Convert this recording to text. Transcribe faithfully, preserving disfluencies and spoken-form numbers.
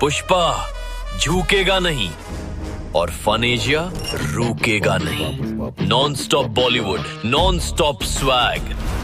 पुष्पा झुकेगा नहीं और फन एशिया रुकेगा नहीं। Non stop Bollywood, non stop swag.